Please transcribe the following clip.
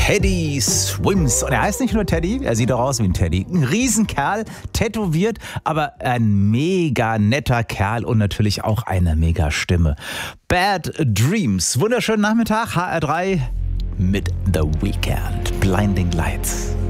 Teddy Swims. Und er heißt nicht nur Teddy, er sieht auch aus wie ein Teddy. Ein Riesenkerl, tätowiert, aber ein mega netter Kerl und natürlich auch eine mega Stimme. Bad Dreams. Wunderschönen Nachmittag, HR3 mit The Weeknd. Blinding Lights.